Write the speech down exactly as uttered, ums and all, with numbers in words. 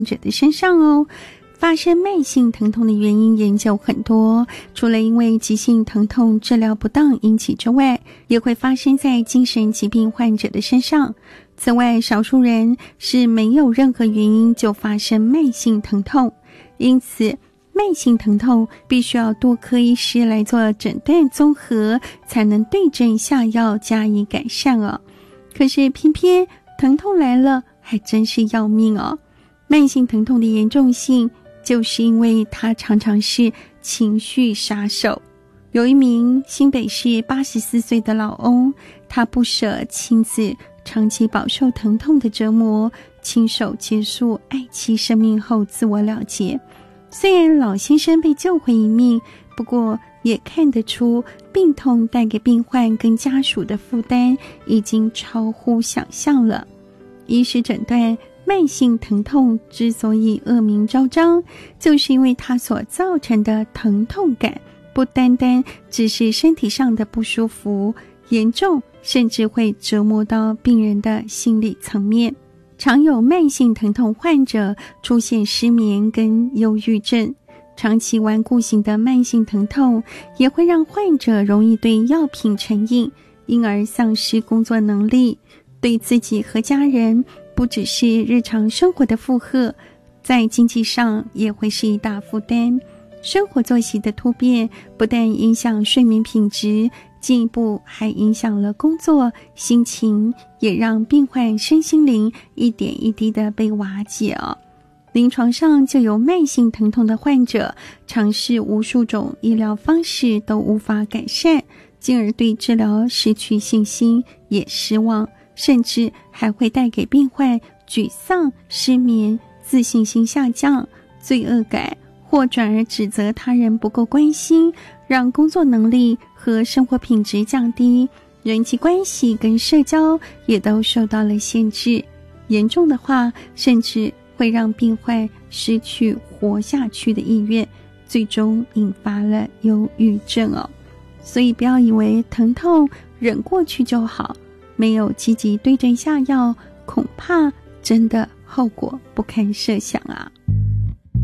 者的身上哦。发生慢性疼痛的原因研究很多，除了因为急性疼痛治疗不当引起之外，也会发生在精神疾病患者的身上。此外，少数人是没有任何原因就发生慢性疼痛，因此慢性疼痛必须要多科医师来做诊断综合，才能对症下药加以改善哦。可是偏偏疼痛来了还真是要命哦。慢性疼痛的严重性就是因为它常常是情绪杀手。有一名新北市八十四岁的老翁，他不舍亲子长期饱受疼痛的折磨，亲手结束爱妻生命后自我了结。虽然老先生被救回一命，不过也看得出病痛带给病患跟家属的负担已经超乎想象了。医师诊断，慢性疼痛之所以恶名昭彰，就是因为它所造成的疼痛感不单单只是身体上的不舒服，严重甚至会折磨到病人的心理层面。常有慢性疼痛患者出现失眠跟忧郁症，长期顽固型的慢性疼痛也会让患者容易对药品成瘾，因而丧失工作能力，对自己和家人不只是日常生活的负荷，在经济上也会是一大负担。生活作息的突变不但影响睡眠品质，进一步还影响了工作心情，也让病患身心灵一点一滴的被瓦解哦。临床上就有慢性疼痛的患者尝试无数种医疗方式都无法改善，进而对治疗失去信心，也失望，甚至还会带给病患沮丧、失眠、自信心下降、罪恶感，或转而指责他人不够关心，让工作能力和生活品质降低，人际关系跟社交也都受到了限制。严重的话，甚至会让病患失去活下去的意愿，最终引发了忧郁症哦。所以不要以为疼痛忍过去就好，没有积极对症下药，恐怕真的后果不堪设想啊。